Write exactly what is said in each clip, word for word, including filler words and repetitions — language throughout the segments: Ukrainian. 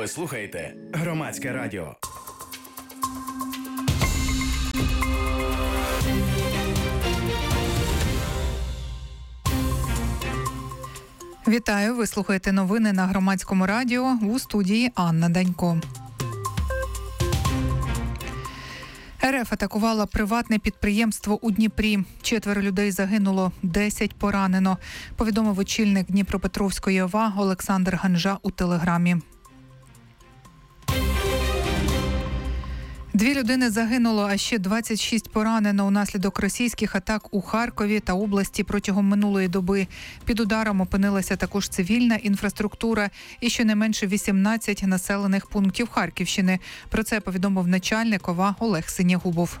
Ви слухаєте Громадське радіо. Вітаю, ви слухаєте новини на Громадському радіо, у студії Анна Данько. РФ атакувала приватне підприємство у Дніпрі. Четверо людей загинуло, десять поранено, повідомив очільник Дніпропетровської ОВА Олександр Ганжа у Телеграмі. Дві людини загинуло, а ще двадцять шість поранено унаслідок російських атак у Харкові та області протягом минулої доби. Під ударом опинилася також цивільна інфраструктура і щонайменше вісімнадцять населених пунктів Харківщини. Про це повідомив начальник ОВА Олег Синягубов.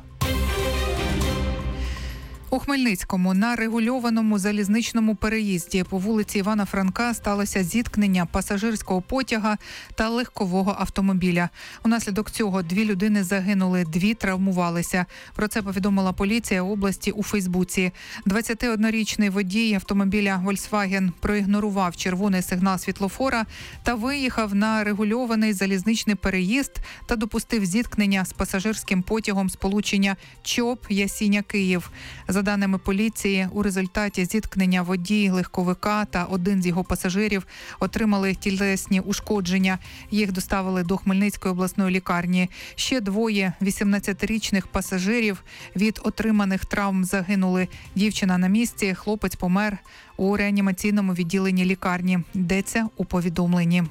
У Хмельницькому на регульованому залізничному переїзді по вулиці Івана Франка сталося зіткнення пасажирського потяга та легкового автомобіля. Унаслідок цього дві людини загинули, дві травмувалися. Про це повідомила поліція області у Фейсбуці. двадцятиоднорічний водій автомобіля Volkswagen проігнорував червоний сигнал світлофора та виїхав на регульований залізничний переїзд та допустив зіткнення з пасажирським потягом сполучення Чоп-Ясіня-Київ. За даними поліції, у результаті зіткнення водій легковика та один з його пасажирів отримали тілесні ушкодження. Їх доставили до Хмельницької обласної лікарні. Ще двоє вісімнадцятирічних пасажирів від отриманих травм загинули. Дівчина на місці, хлопець помер у реанімаційному відділенні лікарні. Йдеться у повідомленні.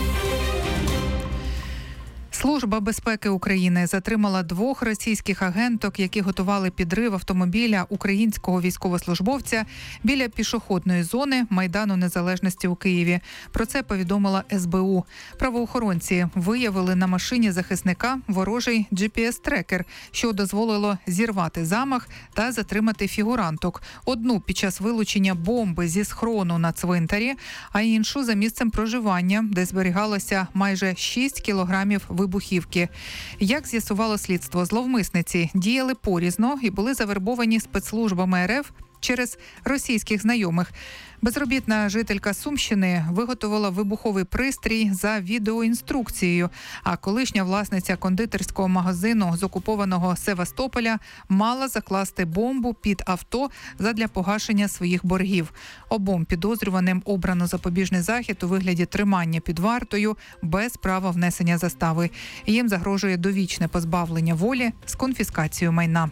Служба безпеки України затримала двох російських агенток, які готували підрив автомобіля українського військовослужбовця біля пішохідної зони Майдану Незалежності у Києві. Про це повідомила ес бе у. Правоохоронці виявили на машині захисника ворожий джі пі ес-трекер, що дозволило зірвати замах та затримати фігуранток. Одну під час вилучення бомби зі схрону на цвинтарі, а іншу за місцем проживання, де зберігалося майже шість кілограмів вибухівки. Як з'ясувало слідство, зловмисниці діяли порізно і були завербовані спецслужбами ер еф через російських знайомих. Безробітна жителька Сумщини виготовила вибуховий пристрій за відеоінструкцією, а колишня власниця кондитерського магазину з окупованого Севастополя мала закласти бомбу під авто задля погашення своїх боргів. Обом підозрюваним обрано запобіжний захід у вигляді тримання під вартою без права внесення застави. Їм загрожує довічне позбавлення волі з конфіскацією майна.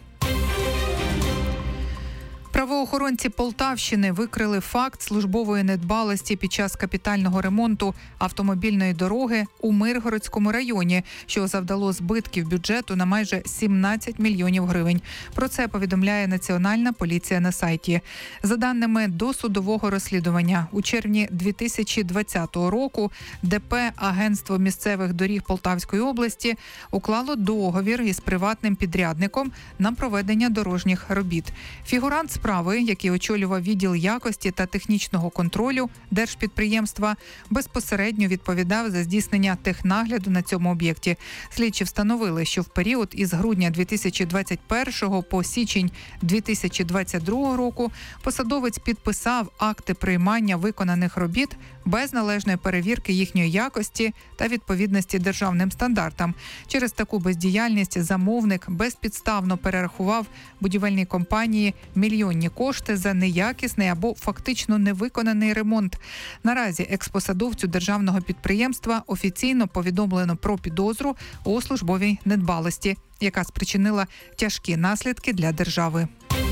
Правоохоронці Полтавщини викрили факт службової недбалості під час капітального ремонту автомобільної дороги у Миргородському районі, що завдало збитків бюджету на майже сімнадцять мільйонів гривень. Про це повідомляє Національна поліція на сайті. За даними досудового розслідування, у червні дві тисячі двадцятого року де пе «Агентство місцевих доріг Полтавської області» уклало договір із приватним підрядником на проведення дорожніх робіт. Фігурант справи, який очолював відділ якості та технічного контролю держпідприємства, безпосередньо відповідав за здійснення технагляду на цьому об'єкті. Слідчі встановили, що в період із грудня дві тисячі двадцять першого по січень дві тисячі двадцять другого року посадовець підписав акти приймання виконаних робіт без належної перевірки їхньої якості та відповідності державним стандартам. Через таку бездіяльність замовник безпідставно перерахував будівельній компанії мільйонні кошти за неякісний або фактично невиконаний ремонт. Наразі експосадовцю державного підприємства офіційно повідомлено про підозру у службовій недбалості, яка спричинила тяжкі наслідки для держави.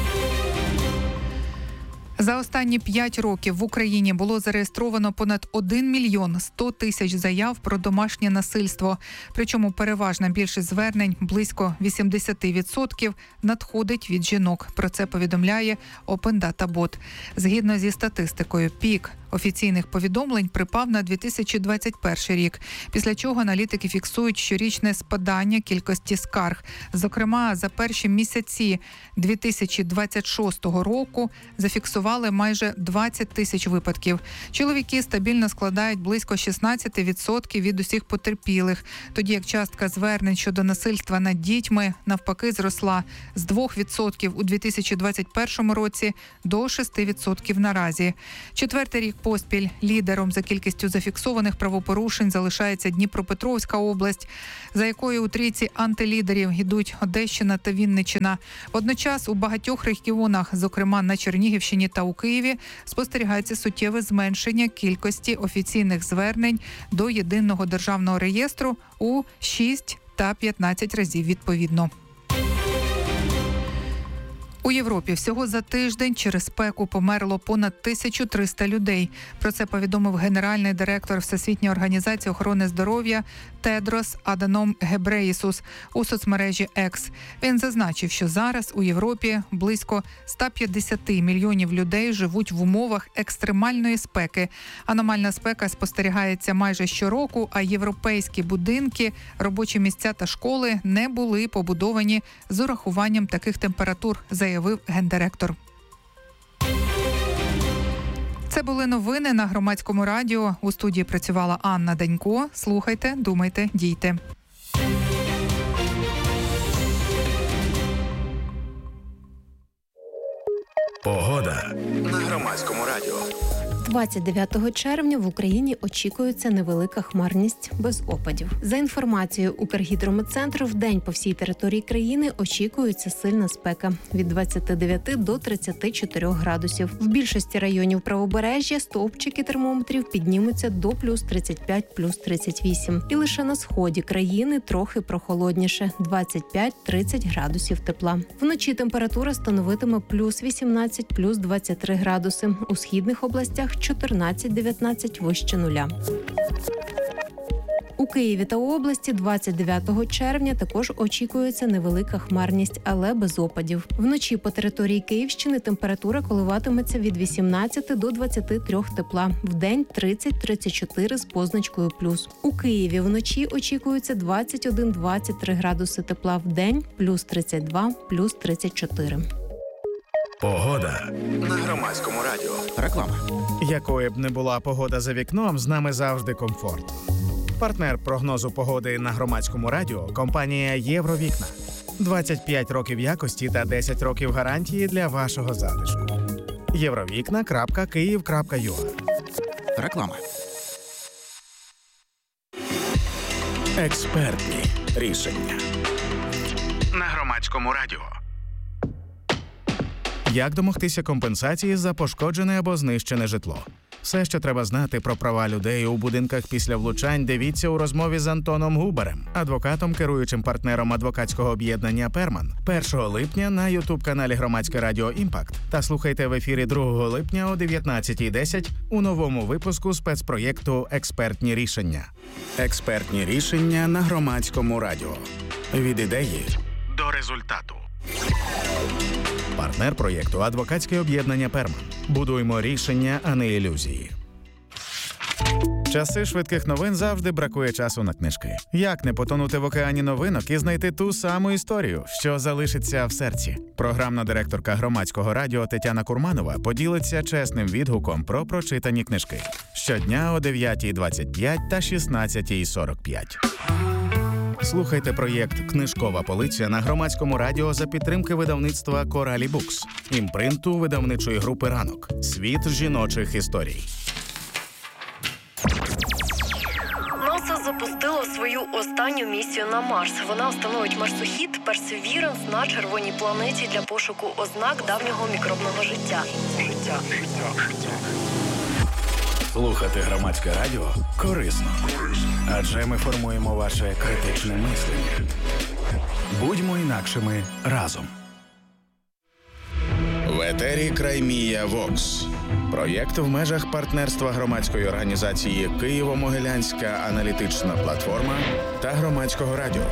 За останні п'ять років в Україні було зареєстровано понад один мільйон сто тисяч заяв про домашнє насильство. Причому переважна більшість звернень, близько вісімдесят відсотків, надходить від жінок. Про це повідомляє Open Data Bot. Згідно зі статистикою, пік офіційних повідомлень припав на дві тисячі двадцять перший рік, після чого аналітики фіксують щорічне спадання кількості скарг. Зокрема, за перші місяці дві тисячі двадцять шостого року зафіксували зафіксували майже двадцять тисяч випадків. Чоловіки стабільно складають близько шістнадцять відсотків від усіх потерпілих, тоді як частка звернень щодо насильства над дітьми навпаки зросла з двох відсотків у дві тисячі двадцять першому році до шести відсотків наразі. Четвертий рік поспіль лідером за кількістю зафіксованих правопорушень залишається Дніпропетровська область, за якою у трійці антилідерів йдуть Одещина та Вінниччина. Водночас у багатьох регіонах, зокрема на Чернігівщині та у Києві, спостерігається суттєве зменшення кількості офіційних звернень до єдиного державного реєстру у шість та п'ятнадцять разів відповідно. У Європі всього за тиждень через спеку померло понад тисячу триста людей. Про це повідомив генеральний директор Всесвітньої організації охорони здоров'я Тедрос Аданом Гебреєсус у соцмережі X. Він зазначив, що зараз у Європі близько сто п'ятдесят мільйонів людей живуть в умовах екстремальної спеки. Аномальна спека спостерігається майже щороку, а європейські будинки, робочі місця та школи не були побудовані з урахуванням таких температур, заявив гендиректор. Це були новини на Громадському радіо. У студії працювала Анна Данько. Слухайте, думайте, дійте. Погода на Громадському радіо. двадцять дев'ятого червня в Україні очікується невелика хмарність без опадів. За інформацією Укргідрометцентру, вдень по всій території країни очікується сильна спека – від двадцяти дев'яти до тридцяти чотирьох градусів. В більшості районів правобережжя стовпчики термометрів піднімуться до плюс тридцять п'ять, плюс тридцять вісім. І лише на сході країни трохи прохолодніше – двадцять п'ять - тридцять градусів тепла. Вночі температура становитиме плюс вісімнадцять, плюс двадцять три градуси. У східних областях чотирнадцять - дев'ятнадцять вище нуля. У Києві та області двадцять дев'ятого червня також очікується невелика хмарність, але без опадів. Вночі по території Київщини температура коливатиметься від вісімнадцяти до двадцяти трьох тепла. Вдень тридцять - тридцять чотири з позначкою плюс. У Києві вночі очікується двадцять один - двадцять три градуси тепла. Вдень плюс тридцять два, плюс тридцять чотири. Погода на Громадському радіо. Реклама. Якою б не була погода за вікном, з нами завжди комфорт. Партнер прогнозу погоди на Громадському радіо – компанія «Євровікна». двадцять п'ять років якості та десять років гарантії для вашого затишку. євровікна крапка київ крапка ю а. Реклама. Експертні рішення на Громадському радіо. Як домогтися компенсації за пошкоджене або знищене житло? Все, що треба знати про права людей у будинках після влучань, дивіться у розмові з Антоном Губарем, адвокатом, керуючим партнером адвокатського об'єднання «Перман». першого липня на ютуб-каналі Громадське радіо «Імпакт». Та слухайте в ефірі другого липня о дев'ятнадцятій десять у новому випуску спецпроєкту «Експертні рішення». Експертні рішення на Громадському радіо. Від ідеї до результату. Партнер проєкту – адвокатське об'єднання «Перман». Будуємо рішення, а не ілюзії. Часи швидких новин завжди бракує часу на книжки. Як не потонути в океані новинок і знайти ту саму історію, що залишиться в серці? Програмна директорка Громадського радіо Тетяна Курманова поділиться чесним відгуком про прочитані книжки. Щодня о дев'ятій двадцять п'ять та шістнадцятій сорок п'ять. Слухайте проєкт «Книжкова полиця» на Громадському радіо за підтримки видавництва «Коралі Букс», імпринту видавничої групи «Ранок». Світ жіночих історій. НАСА запустило свою останню місію на Марс. Вона встановить марсохід Perseverance на червоній планеті для пошуку ознак давнього мікробного життя. Життя. Слухати Громадське радіо корисно. Адже ми формуємо ваше критичне мислення. Будьмо інакшими разом. В етері Краймія Вокс. Проєкт в межах партнерства громадської організації «Києво-Могилянська аналітична платформа» та Громадського радіо.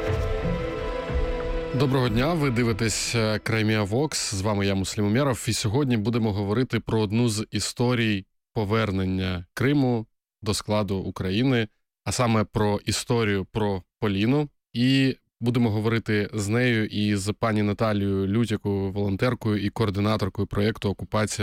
Доброго дня, ви дивитесь Краймія Вокс. З вами я, Муслім Умєров. І сьогодні будемо говорити про одну з історій повернення Криму до складу України, а саме про історію про Поліну. І будемо говорити з нею і з пані Наталією Лютяковою, волонтеркою і координаторкою проєкту «Окупація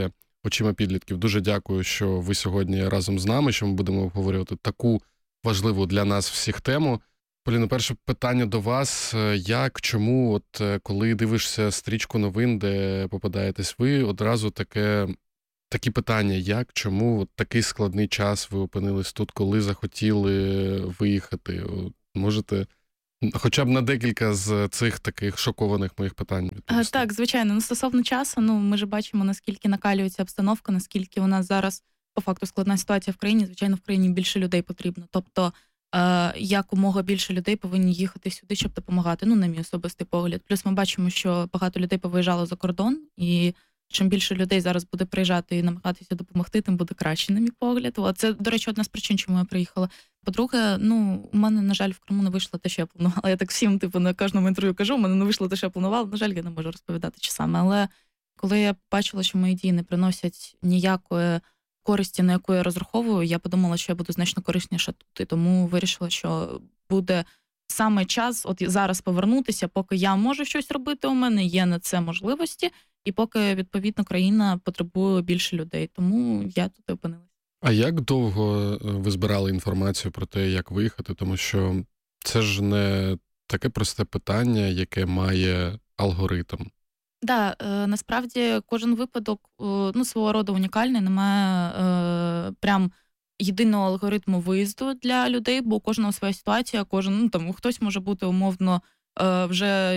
очима підлітків. Дуже дякую, що ви сьогодні разом з нами, що ми будемо обговорювати таку важливу для нас всіх тему. Поліно, перше питання до вас. Як, чому, от коли дивишся стрічку новин, де попадаєтесь ви, одразу таке, такі питання, як, чому от такий складний час ви опинились тут, коли захотіли виїхати? От, можете хоча б на декілька з цих таких шокованих моїх питань відповісти? Так, звичайно. Ну, стосовно часу, ну, ми ж бачимо, наскільки накалюється обстановка, наскільки у нас зараз, по факту, складна ситуація в країні. Звичайно, в країні більше людей потрібно. Тобто, е, якомога більше людей повинні їхати сюди, щоб допомагати. Ну, на мій особистий погляд. Плюс ми бачимо, що багато людей повиїжджало за кордон, і чим більше людей зараз буде приїжджати і намагатися допомогти, тим буде краще, на мій погляд. О, це, до речі, одна з причин, чому я приїхала. По-друге, ну, у мене, на жаль, в Криму не вийшло те, що я планувала. Я так всім, типу, на кожному інтерв'ю кажу, у мене не вийшло те, що я планувала. На жаль, я не можу розповідати, чи саме. Але коли я бачила, що мої дії не приносять ніякої користі, на яку я розраховую, я подумала, що я буду значно корисніша тут. І тому вирішила, що буде саме час от зараз повернутися, поки я можу щось робити, у мене є на це можливості, і поки, відповідно, країна потребує більше людей. Тому я тут і опинилася. А як довго ви збирали інформацію про те, як виїхати? Тому що це ж не таке просте питання, яке має алгоритм. Так, да, е, насправді кожен випадок е, ну, свого роду унікальний, немає е, прям єдиного алгоритму виїзду для людей, бо у кожного своя ситуація, кожен, ну, там, хтось може бути умовно е, вже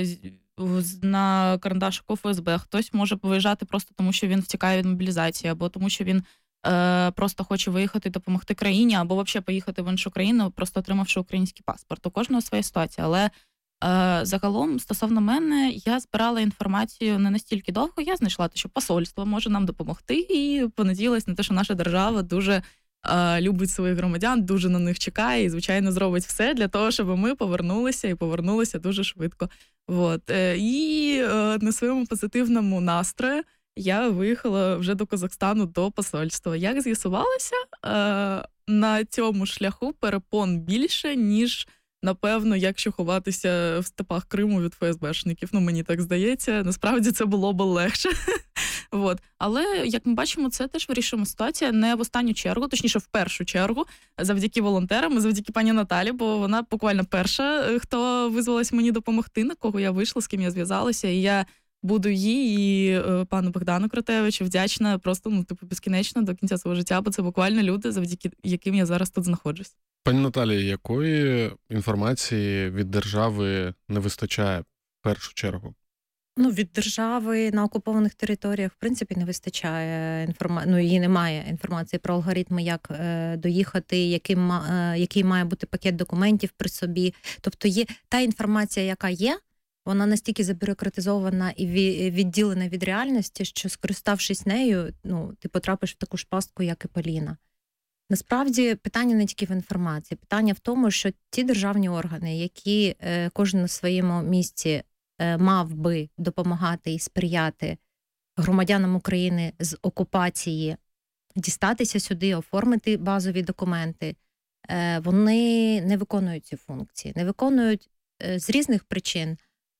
на карандашику еф ес бе, хтось може виїжджати просто тому, що він втікає від мобілізації, або тому, що він е, просто хоче виїхати, допомогти країні, або взагалі поїхати в іншу країну, просто отримавши український паспорт. У кожного своя ситуація, але е, загалом, стосовно мене, я збирала інформацію не настільки довго, я знайшла те, що посольство може нам допомогти, і понадіялась на те, що наша держава дуже е, любить своїх громадян, дуже на них чекає і, звичайно, зробить все для того, щоб ми повернулися і повернулися дуже швидко. Вот. І е, на своєму позитивному настрої я виїхала вже до Казахстану, до посольства. Як з'ясувалося, е, на цьому шляху перепон більше, ніж, напевно, якщо ховатися в степах Криму від еф ес бешників. Ну, мені так здається. Насправді це було б легше. Вот. Але, як ми бачимо, це теж вирішуємо ситуація не в останню чергу, точніше, в першу чергу, завдяки волонтерам і завдяки пані Наталі, бо вона буквально перша, хто визвалась мені допомогти, на кого я вийшла, з ким я зв'язалася, і я буду їй і е, пану Богдану Кротевичу вдячна просто, ну, типу, безкінечно до кінця свого життя, бо це буквально люди, завдяки яким я зараз тут знаходжусь. Пані Наталі, якої інформації від держави не вистачає в першу чергу? Ну, від держави на окупованих територіях, в принципі, не вистачає інформації, ну, її немає інформації про алгоритми, як е, доїхати, яким, е, який має бути пакет документів при собі. Тобто є та інформація, яка є, вона настільки забюрократизована і відділена від реальності, що, скориставшись нею, ну, ти потрапиш в таку ж пастку, як і Поліна. Насправді, питання не тільки в інформації. Питання в тому, що ті державні органи, які е, кожен на своєму місці е, мав би допомагати і сприяти громадянам України з окупації дістатися сюди, оформити базові документи, е, вони не виконують ці функції. Не виконують е, з різних причин.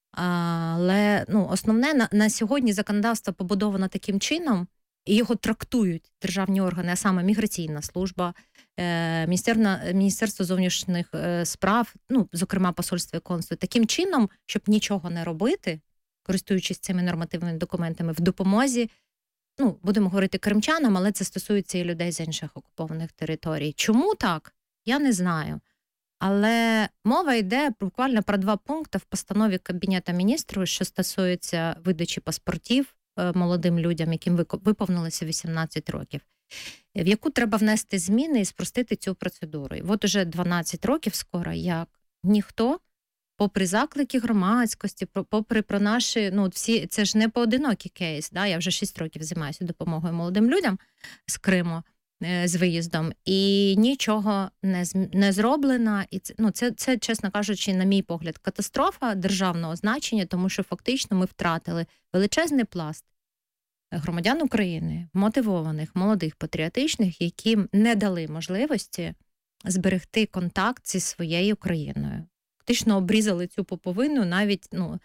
Але ну, основне, на, на сьогодні законодавство побудовано таким чином, і його трактують державні органи, а саме Міграційна служба, е, Міністерство зовнішніх е, справ, ну, зокрема посольство і консульство, таким чином, щоб нічого не робити, користуючись цими нормативними документами в допомозі, ну, будемо говорити кримчанам, але це стосується і людей з інших окупованих територій. Чому так? Я не знаю. Але мова йде буквально про два пункти в постанові Кабінету міністрів, що стосується видачі паспортів молодим людям, яким виповнилося вісімнадцять років, в яку треба внести зміни і спростити цю процедуру. І от уже дванадцять років скоро, як ніхто, попри заклики громадськості, попри про наші, ну, всі, це ж не поодинокий кейс, да? Я вже шість років займаюся допомогою молодим людям з Криму, з виїздом, і нічого не, не зроблено. І це, ну, це, це, чесно кажучи, на мій погляд, катастрофа державного значення, тому що фактично ми втратили величезний пласт громадян України, мотивованих, молодих, патріотичних, яким не дали можливості зберегти контакт зі своєю країною. Фактично обрізали цю поповину навіть, ну,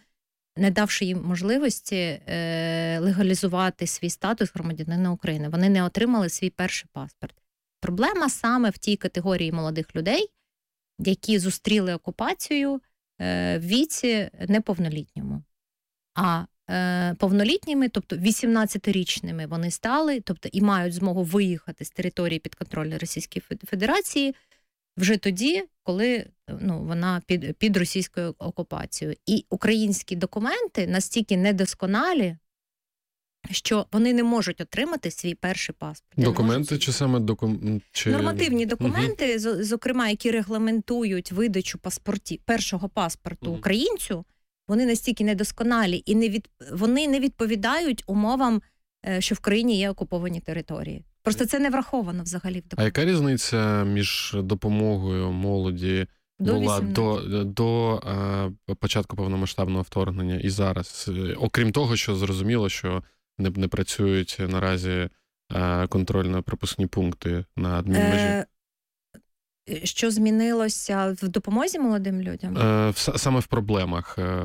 не давши їм можливості е, легалізувати свій статус громадянина України. Вони не отримали свій перший паспорт. Проблема саме в тій категорії молодих людей, які зустріли окупацію е, в віці неповнолітньому. А е, повнолітніми, тобто вісімнадцятирічними вони стали, тобто і мають змогу виїхати з території підконтрольної Російської Федерації вже тоді, коли ну, вона під, під російською окупацією. І українські документи настільки недосконалі, що вони не можуть отримати свій перший паспорт. Документи чи саме документи? Чи... Нормативні документи, угу. зокрема, які регламентують видачу паспортів, першого паспорту угу. українцю, вони настільки недосконалі і не від... вони не відповідають умовам, що в країні є окуповані території. Просто це не враховано взагалі в документах. А яка різниця між допомогою молоді до була до, до а, початку повномасштабного вторгнення і зараз? Окрім того, що зрозуміло, що не, не працюють наразі а, контрольно-пропускні пункти на адмінмежі. Е, що змінилося в допомозі молодим людям? Е, саме в проблемах. Е,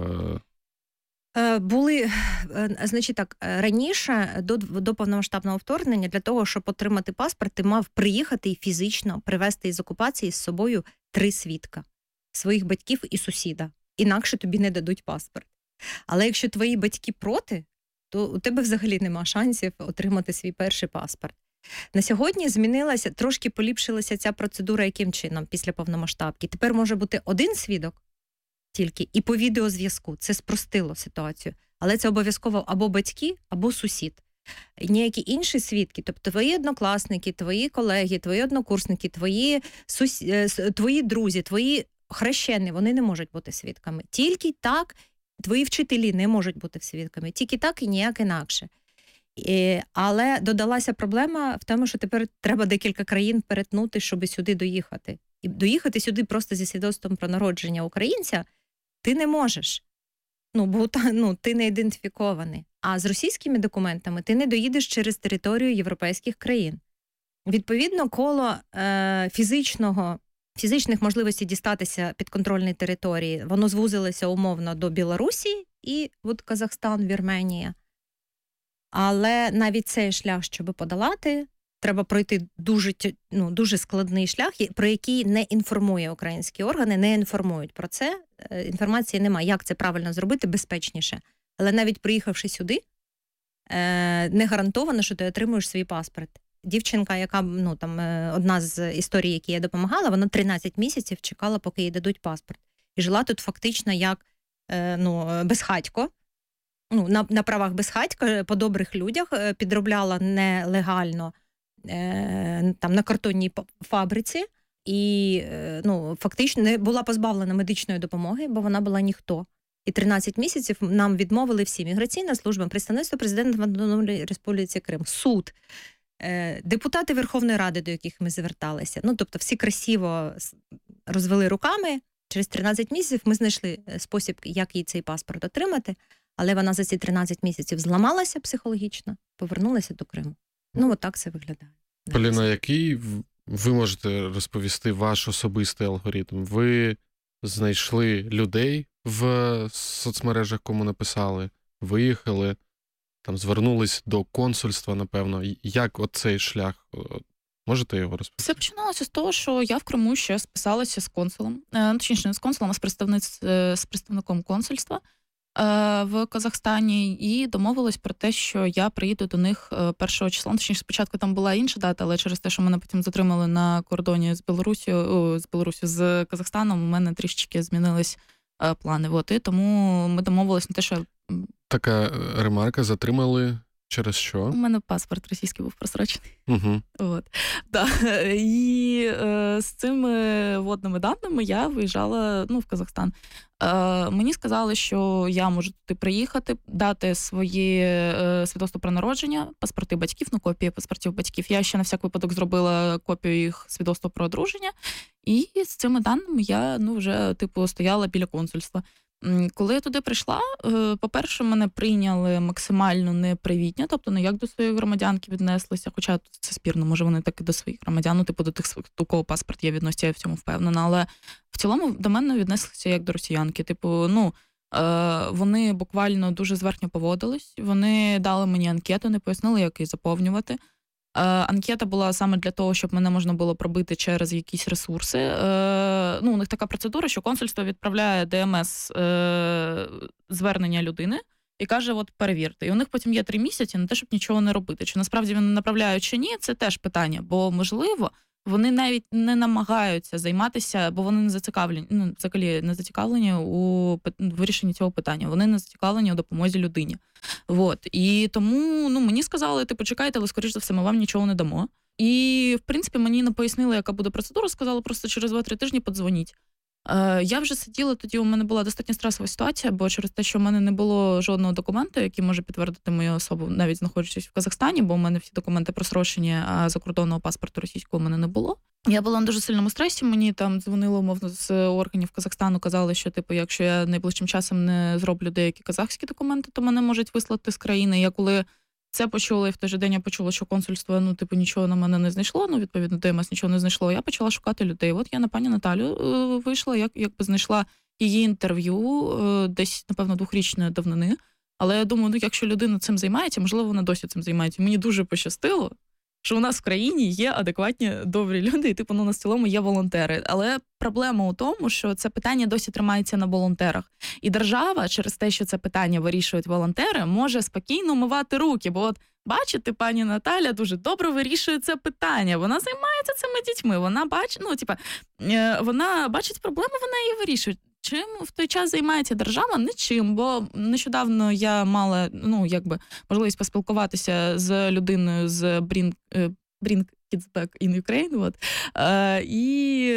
Були, значить так, раніше, до, до повномасштабного вторгнення, для того, щоб отримати паспорт, ти мав приїхати і фізично привезти із окупації з собою три свідка. Своїх батьків і сусіда. Інакше тобі не дадуть паспорт. Але якщо твої батьки проти, то у тебе взагалі нема шансів отримати свій перший паспорт. На сьогодні змінилася, трошки поліпшилася ця процедура яким чином після повномасштабки. Тепер може бути один свідок, тільки і по відеозв'язку. Це спростило ситуацію. Але це обов'язково або батьки, або сусід. Ніякі інші свідки, тобто твої однокласники, твої колеги, твої однокурсники, твої, сус... твої друзі, твої хрещені, вони не можуть бути свідками. Тільки так, твої вчителі не можуть бути свідками. Тільки так і ніяк інакше. І... Але додалася проблема в тому, що тепер треба декілька країн перетнути, щоб сюди доїхати. І доїхати сюди просто зі свідоцтвом про народження українця ти не можеш, ну, бо ну, ти не ідентифікований. А з російськими документами ти не доїдеш через територію європейських країн. Відповідно, коло е, фізичного, фізичних можливостей дістатися підконтрольної території, воно звузилося умовно до Білорусі і от Казахстан, Вірменія. Але навіть цей шлях, щоб подолати, треба пройти дуже, ну, дуже складний шлях, про який не інформує українські органи, не інформують про це. Інформації немає, як це правильно зробити, безпечніше. Але навіть приїхавши сюди, не гарантовано, що ти отримуєш свій паспорт. Дівчинка, яка, ну, там, одна з історій, які я допомагала, вона тринадцять місяців чекала, поки їй дадуть паспорт. І жила тут фактично як, ну, безхатько. Ну, на, на правах безхатька, по добрих людях, підробляла нелегально там на картонній фабриці і, ну, фактично не була позбавлена медичної допомоги, бо вона була ніхто. І тринадцять місяців нам відмовили всі: міграційна служба, представництво президента в Автономній Республіці Крим, суд, депутати Верховної Ради, до яких ми зверталися. Ну, тобто всі красиво розвели руками. Через тринадцять місяців ми знайшли спосіб, як їй цей паспорт отримати, але вона за ці тринадцять місяців зламалася психологічно, повернулася до Криму. Ну, от так це виглядає. Поліна, який ви можете розповісти ваш особистий алгоритм? Ви знайшли людей в соцмережах, кому написали, виїхали, там звернулись до консульства, напевно. Як оцей шлях? Можете його розповісти? Все починалося з того, що я в Криму ще списалася з консулом, точніше, не з консулом, а з, представниць, з представником консульства в Казахстані, і домовилась про те, що я приїду до них першого числа. Точніше, спочатку там була інша дата, але через те, що мене потім затримали на кордоні з Білорусією, з Білорусі, з Казахстаном, у мене трішечки змінились плани. От, і тому ми домовились на те, що... Така ремарка: затримали через що? У мене паспорт російський був просрочений. Угу. От. Да. І е, з цими водними даними я виїжджала, ну, в Казахстан. Е, мені сказали, що я можу туди приїхати, дати свої е, свідоцтво про народження, паспорти батьків, ну, копії паспортів батьків. Я ще на всяк випадок зробила копію їх свідоцтва про одруження. І з цими даними я, ну, вже, типу, стояла біля консульства. Коли я туди прийшла, по-перше, мене прийняли максимально непривітно, тобто, ну, як до своєї громадянки віднеслися, хоча це спірно, може вони так і до своїх громадян, ну, типу, до тих, у кого паспорт є, відносять, я в цьому впевнена, але в цілому до мене віднеслися як до росіянки, типу, ну, Вони буквально дуже зверхньо поводились, вони дали мені анкету, не пояснили, як її заповнювати. Анкета була саме для того, щоб мене можна було пробити через якісь ресурси. Ну, у них така процедура, що консульство відправляє ДМС звернення людини і каже, от перевірте. І у них потім є три місяці на те, щоб нічого не робити. Чи насправді вони направляють, чи ні, це теж питання. Бо, можливо, вони навіть не намагаються займатися, бо вони не зацікавлені, ну, взагалі не зацікавлені у вирішенні цього питання. Вони не зацікавлені у допомозі людині. От. І тому ну, мені сказали, типу, чекайте, але, скоріш за все, ми вам нічого не дамо. І, в принципі, мені не пояснили, яка буде процедура, сказали, просто через два-три тижні подзвоніть. Е, я вже сиділа, тоді у мене була достатньо стресова ситуація, бо через те, що в мене не було жодного документу, який може підтвердити мою особу, навіть знаходячись в Казахстані, бо у мене всі документи просрочені, а закордонного паспорту російського у мене не було. Я була на дуже сильному стресі, мені там дзвонило, умовно, з органів Казахстану, казали, що, типу, якщо я найближчим часом не зроблю деякі казахські документи, то мене можуть вислати з країни. Я коли це почула, і в той же день я почула, що консульство, ну, типу, нічого на мене не знайшло, ну, відповідно, ДМС нічого не знайшло, я почала шукати людей. От я на пані Наталю е, вийшла, як, якби знайшла її інтерв'ю е, десь, напевно, двохрічної давнини. Але я думаю, ну, якщо людина цим займається, можливо, вона досі цим займається. Мені дуже пощастило, що у нас в країні є адекватні, добрі люди, і, типу, ну, на цілому є волонтери. Але проблема у тому, що це питання досі тримається на волонтерах. І держава, через те, що це питання вирішують волонтери, може спокійно мивати руки. Бо от, бачите, пані Наталя дуже добре вирішує це питання. Вона займається цими дітьми. Вона бачить, ну, типа, вона бачить проблеми, вона її вирішує. Чим в той час займається держава? Нічим, бо нещодавно я мала, ну, якби, можливість поспілкуватися з людиною з Bring, Bring Kids Back in Ukraine, от. Е, і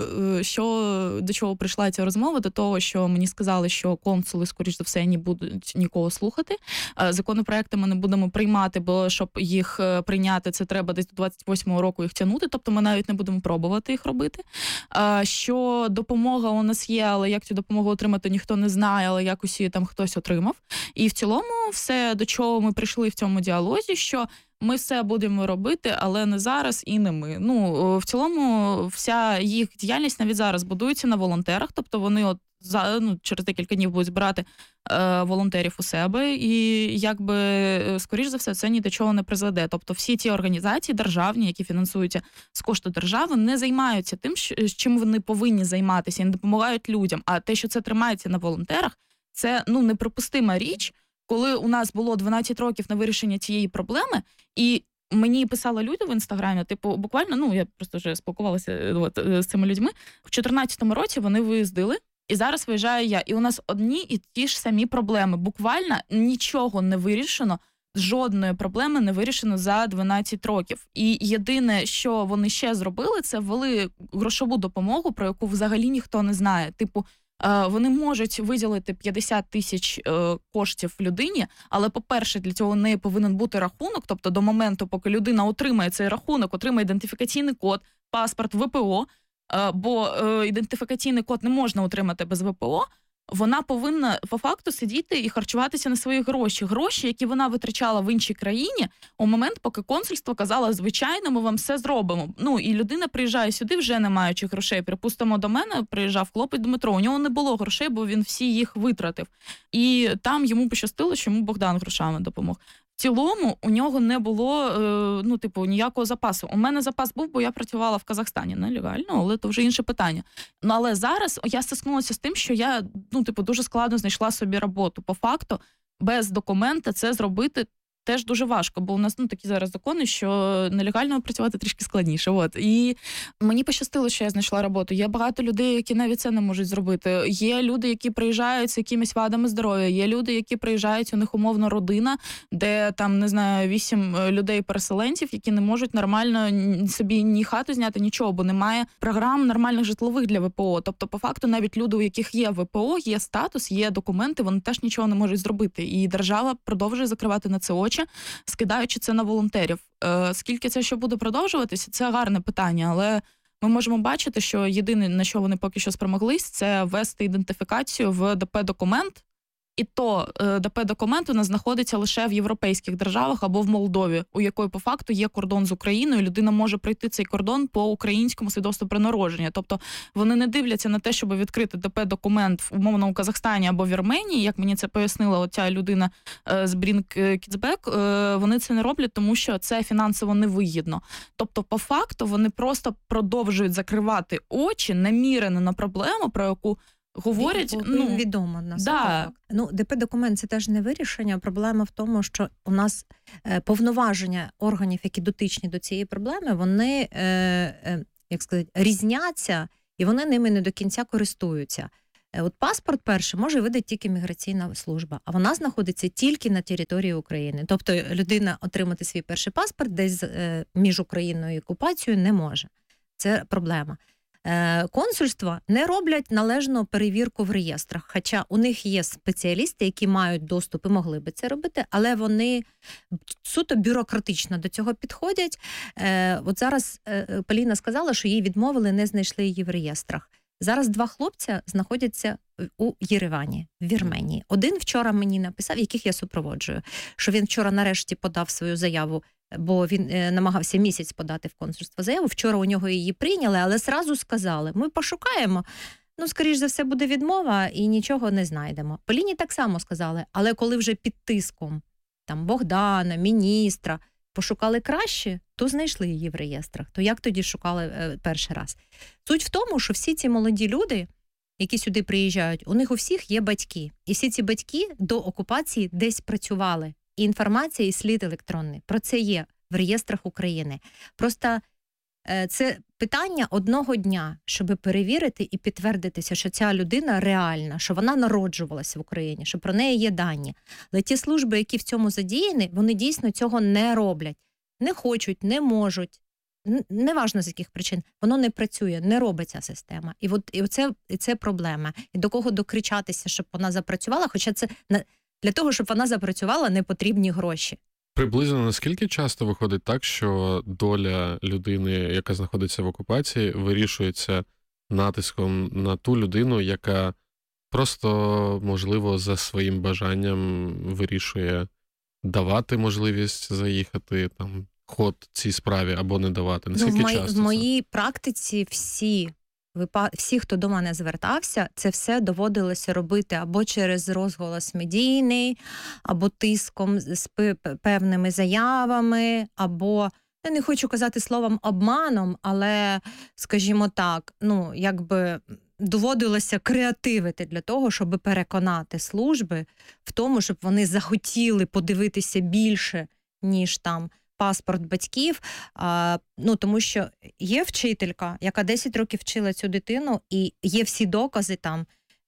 що, до чого прийшла ця розмова? До того, що мені сказали, що консули, скоріш за все, не будуть нікого слухати. Е, законопроекти ми не будемо приймати, бо щоб їх прийняти, це треба десь до двадцять восьмого року їх тягнути, тобто ми навіть не будемо пробувати їх робити. Е, що допомога у нас є, але як цю допомогу отримати, ніхто не знає, але якось її там хтось отримав. І в цілому все, до чого ми прийшли в цьому діалозі, що ми все будемо робити, але не зараз і не ми. Ну, в цілому, вся їх діяльність навіть зараз будується на волонтерах, тобто вони от за, ну, через декілька днів будуть збирати е, волонтерів у себе, і якби, скоріш за все, це ні до чого не призведе. Тобто всі ті організації державні, які фінансуються з кошту держави, не займаються тим, чим вони повинні займатися, і не допомагають людям. А те, що це тримається на волонтерах, це, ну, неприпустима річ, коли у нас було дванадцять років на вирішення цієї проблеми, і мені писали люди в Інстаграмі, типу, буквально, ну, я просто вже спілкувалася от, з цими людьми, в чотирнадцятому році вони виїздили, і зараз виїжджаю я. І у нас одні і ті ж самі проблеми. Буквально нічого не вирішено, жодної проблеми не вирішено за дванадцять років. І єдине, що вони ще зробили, це ввели грошову допомогу, про яку взагалі ніхто не знає. Типу, вони можуть виділити п'ятдесят тисяч коштів людині, але, по-перше, для цього в неї повинен бути рахунок, тобто до моменту, поки людина отримає цей рахунок, отримає ідентифікаційний код, паспорт, ВПО, бо ідентифікаційний код не можна отримати без ВПО, вона повинна по факту сидіти і харчуватися на свої гроші. Гроші, які вона витрачала в іншій країні, у момент, поки консульство казало, звичайно, ми вам все зробимо. Ну, і людина приїжджає сюди, вже не маючи грошей. Припустимо, до мене приїжджав хлопець Дмитро, у нього не було грошей, бо він всі їх витратив. І там йому пощастило, що йому Богдан грошами допомог. В цілому у нього не було, ну, типу, ніякого запасу. У мене запас був, бо я працювала в Казахстані нелегально, але то вже інше питання. Ну, але зараз я стикнулася з тим, що я, ну, типу, дуже складно знайшла собі роботу. По факту, без документа це зробити теж дуже важко, бо у нас, ну, такі зараз закони, що нелегально працювати трішки складніше. От. І мені пощастило, що я знайшла роботу. Є багато людей, які навіть це не можуть зробити. Є люди, які приїжджають з якимись вадами здоров'я. Є люди, які приїжджають, у них умовно родина, де там, не знаю, вісім людей-переселенців, які не можуть нормально собі ні хату зняти, нічого, бо немає програм нормальних житлових для ВПО. Тобто, по факту, навіть люди, у яких є ВПО, є статус, є документи, вони теж нічого не можуть зробити. І держава продовжує закривати на це очі, скидаючи це на волонтерів. Е, скільки це ще буде продовжуватися, це гарне питання, але ми можемо бачити, що єдине, на що вони поки що спромоглись, це ввести ідентифікацію в ДП-документ, І то ДП-документ у нас знаходиться лише в європейських державах або в Молдові, у якої по факту є кордон з Україною. Людина може пройти цей кордон по українському свідоцтву про народження. Тобто вони не дивляться на те, щоб відкрити ДП-документ в умовно у Казахстані або Вірменії, як мені це пояснила оця людина з Bring Kids Back. Вони це не роблять, тому що це фінансово невигідно. Тобто, по факту, вони просто продовжують закривати очі намірено на проблему, про яку говорять, Від, ну, відомо на да. факт. Ну, ДП-документ – це теж не вирішення. Проблема в тому, що у нас е, повноваження органів, які дотичні до цієї проблеми, вони, е, е, як сказати, різняться, і вони ними не до кінця користуються. Е, от паспорт перший може видати тільки міграційна служба, а вона знаходиться тільки на території України. Тобто людина отримати свій перший паспорт десь е, між Україною і окупацією не може. Це проблема. Консульства не роблять належну перевірку в реєстрах, хоча у них є спеціалісти, які мають доступ і могли би це робити, але вони суто бюрократично до цього підходять. От зараз Поліна сказала, що їй відмовили, не знайшли її в реєстрах. Зараз два хлопця знаходяться у Єревані, в Вірменії. Один вчора мені написав, яких я супроводжую, що він вчора нарешті подав свою заяву, бо він намагався місяць подати в консульство заяву. Вчора у нього її прийняли, але зразу сказали, ми пошукаємо, ну, скоріш за все, буде відмова і нічого не знайдемо. Поліні так само сказали, але коли вже під тиском там Богдана, міністра, пошукали краще, то знайшли її в реєстрах. То як тоді шукали е, перший раз? Суть в тому, що всі ці молоді люди, які сюди приїжджають, у них у всіх є батьки. І всі ці батьки до окупації десь працювали. І інформація, і слід електронний. Про це є в реєстрах України. Просто е, це питання одного дня, щоб перевірити і підтвердитися, що ця людина реальна, що вона народжувалася в Україні, що про неї є дані. Але ті служби, які в цьому задіяні, вони дійсно цього не роблять. Не хочуть, не можуть. Неважно з яких причин. Воно не працює, не робить ця система. І от і це, і це проблема. І до кого докричатися, щоб вона запрацювала, хоча це для того, щоб вона запрацювала, не потрібні гроші. Приблизно наскільки часто виходить так, що доля людини, яка знаходиться в окупації, вирішується натиском на ту людину, яка просто, можливо, за своїм бажанням вирішує давати можливість заїхати, там, ход цій справі або не давати? Наскільки ну, в мої, часто в моїй практиці всі, всі, хто до мене звертався, це все доводилося робити або через розголос медійний, або тиском з певними заявами, або, я не хочу казати словом обманом, але, скажімо так, ну, якби доводилося креативити для того, щоб переконати служби в тому, щоб вони захотіли подивитися більше, ніж там паспорт батьків, а, ну, тому що є вчителька, яка десять років вчила цю дитину, і є всі докази там,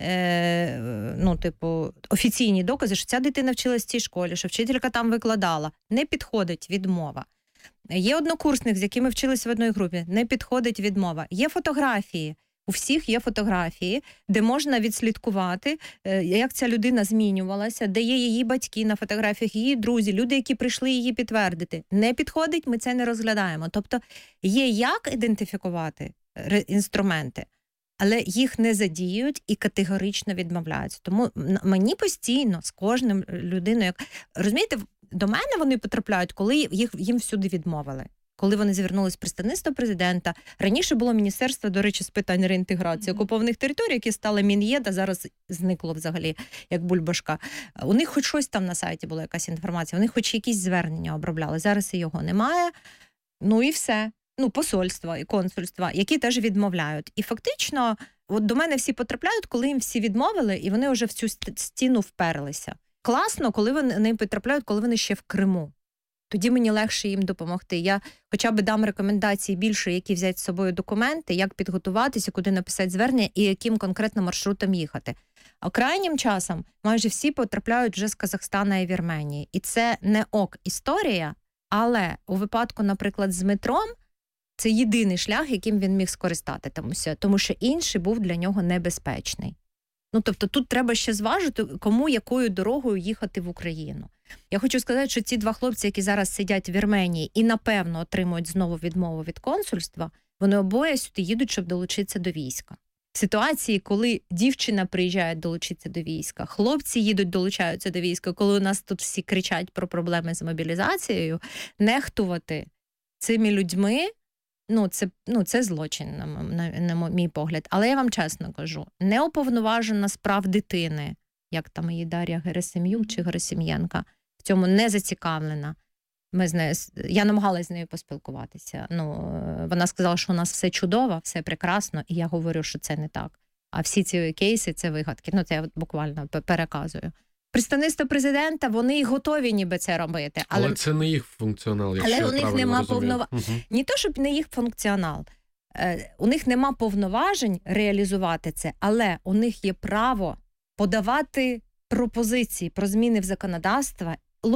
е, ну, типу, офіційні докази, що ця дитина вчилась в цій школі, що вчителька там викладала. Не підходить відмова. Є однокурсник, з якими вчились в одній групі, не підходить відмова. Є фотографії. У всіх є фотографії, де можна відслідкувати, як ця людина змінювалася, де є її батьки на фотографіях, її друзі, люди, які прийшли її підтвердити. Не підходить, ми це не розглядаємо. Тобто є як ідентифікувати інструменти, але їх не задіють і категорично відмовляються. Тому мені постійно з кожним людиною, як розумієте, до мене вони потрапляють, коли їх, їм всюди відмовили. Коли вони звернулись в представництво президента. Раніше було Міністерство, до речі, з питань реінтеграції mm-hmm. окупованих територій, яке стало Мін'єд, а зараз зникло взагалі, як бульбашка. У них хоч щось там на сайті була якась інформація, вони хоч якісь звернення обробляли. Зараз і його немає. Ну і все. Ну, посольства і консульства, які теж відмовляють. І фактично, от до мене всі потрапляють, коли їм всі відмовили, і вони вже в цю стіну вперлися. Класно, коли вони потрапляють, коли вони ще в Криму. Тоді мені легше їм допомогти. Я хоча б дам рекомендації більше, які взяти з собою документи, як підготуватися, куди написати звернення і яким конкретно маршрутом їхати. А крайнім часом майже всі потрапляють вже з Казахстана і Вірменії. І це не ок історія, але у випадку, наприклад, з метром, це єдиний шлях, яким він міг скористатися, тому що інший був для нього небезпечний. Ну, тобто тут треба ще зважити, кому якою дорогою їхати в Україну. Я хочу сказати, що ці два хлопці, які зараз сидять в Вірменії і, напевно, отримують знову відмову від консульства, вони обоє сюди їдуть, щоб долучитися до війська. ситуації, коли дівчина приїжджає долучитися до війська, хлопці їдуть, долучаються до війська, коли у нас тут всі кричать про проблеми з мобілізацією, нехтувати цими людьми, ну це, ну, це злочин, на, на, на мій погляд. Але я вам чесно кажу, неуповноважена з прав дитини, як там її Дар'я Герасим'юк чи Герасим'єнка, в цьому не зацікавлена. Ми з нею, я намагалась з нею поспілкуватися. Ну, вона сказала, що у нас все чудово, все прекрасно, і я говорю, що це не так. А всі ці кейси – це вигадки. Ну, це я буквально переказую. Представництво президента, вони й готові ніби це робити. Але, але це не їх функціонал, якщо але у них нема повноважень. Угу. Не то, щоб не їх функціонал. У них нема повноважень реалізувати це, але у них є право подавати пропозиції про зміни в законодавство